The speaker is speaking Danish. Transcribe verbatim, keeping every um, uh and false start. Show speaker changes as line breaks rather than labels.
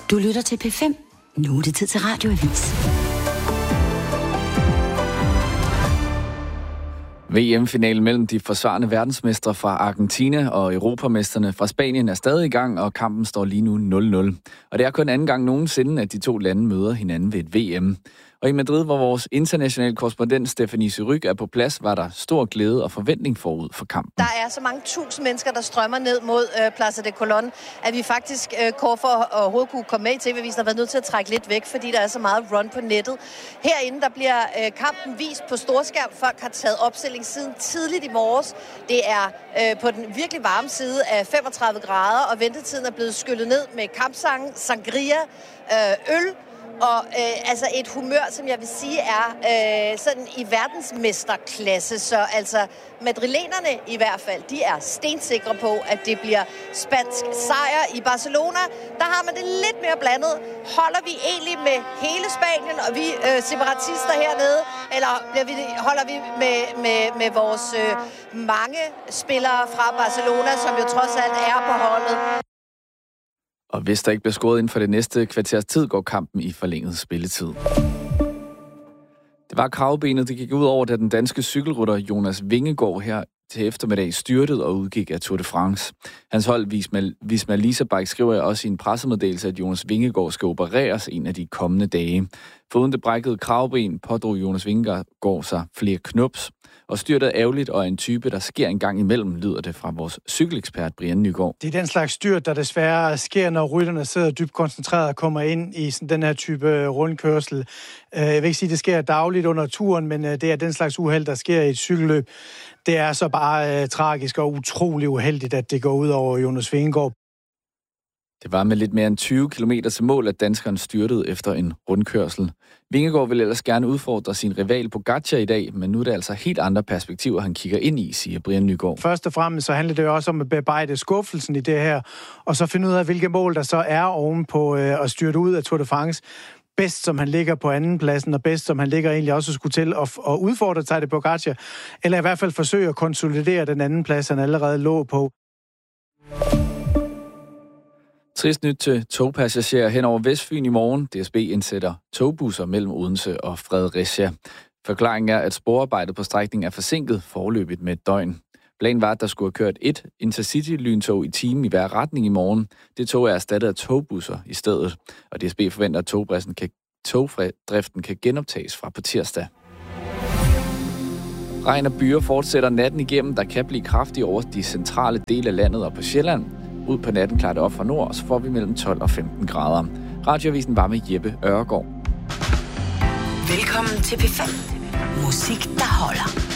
Du lytter til P fem. Nu er det tid til Radioavis.
V M-finalen mellem de forsvarende verdensmestre fra Argentina og europamesterne fra Spanien er stadig i gang, og kampen står lige nu nul nul. Og det er kun anden gang nogensinde, at de to lande møder hinanden ved et V M. Og i Madrid, hvor vores internationale korrespondent Stephanie Syryk er på plads, var der stor glæde og forventning forud for kampen.
Der er så mange tusind mennesker, der strømmer ned mod øh, Plaza de Colón, at vi faktisk øh, kort for at overhovedet kunne komme med i T V-avisen har været nødt til at trække lidt væk, fordi der er så meget run på nettet. Herinde der bliver øh, kampen vist på storskærm. Folk har taget opstilling siden tidligt i morges. Det er øh, på den virkelig varme side af femogtredive grader, og ventetiden er blevet skyllet ned med kampsange, sangria, øh, øl. Og øh, altså et humør, som jeg vil sige er øh, sådan i verdensmesterklasse. Så altså madrilenerne i hvert fald, de er stensikre på, at det bliver spansk sejr. I Barcelona, der har man det lidt mere blandet. Holder vi egentlig med hele Spanien, og vi øh, separatister hernede? Eller bliver vi, holder vi med, med, med vores øh, mange spillere fra Barcelona, som jo trods alt er på holdet?
Og hvis der ikke bliver scoret inden for det næste kvarters tid, går kampen i forlænget spilletid. Det var kravbenet, det gik ud over, da den danske cykelrytter Jonas Vingegaard her til eftermiddag styrtede og udgik af Tour de France. Hans hold Visma Lease Bike skriver også i en pressemeddelelse, at Jonas Vingegaard skal opereres en af de kommende dage. Foruden det brækkede kravben pådrog Jonas Vingegaard sig flere knups, og styrtet ærgerligt og en type, der sker en gang imellem, lyder det fra vores cykelekspert Brian Nygaard.
Det er den slags styrt, der desværre sker, når rytterne sidder dybt koncentreret og kommer ind i sådan den her type rundkørsel. Jeg vil ikke sige, at det sker dagligt under turen, men det er den slags uheld, der sker i et cykelløb. Det er så bare uh, tragisk og utrolig uheldigt, at det går ud over Jonas Vingegaard.
Det var med lidt mere end tyve kilometer til mål, at danskeren styrtede efter en rundkørsel. Vingegaard vil ellers gerne udfordre sin rival Pogačar i dag, men nu er det altså helt andre perspektiver, han kigger ind i, siger Brian Nygaard.
Først og fremmest så handler det jo også om at bearbejde skuffelsen i det her, og så finde ud af, hvilke mål der så er oven på øh, at styrte ud af Tour de France. Bedst som han ligger på anden pladsen, og bedst som han ligger egentlig også skulle til at, at udfordre Tadej Pogačar, eller i hvert fald forsøge at konsolidere den anden plads, han allerede lå på.
Trist nyt til togpassagerer hen over Vestfyn i morgen. D S B indsætter togbusser mellem Odense og Fredericia. Forklaringen er, at sporarbejdet på strækningen er forsinket foreløbigt med et døgn. Planen var, at der skulle have kørt et Intercity-lyntog i timen i hver retning i morgen. Det tog er erstattet af togbusser i stedet, og D S B forventer, at togdriften kan, togdriften kan genoptages fra på tirsdag. Regn og byer fortsætter natten igennem. Der kan blive kraftigt over de centrale dele af landet og på Sjælland. Ud på natten klarer det op fra nord, og så får vi mellem tolv og femten grader. Radioavisen var med Jeppe Øregaard.
Velkommen til P fem. Musik, der holder.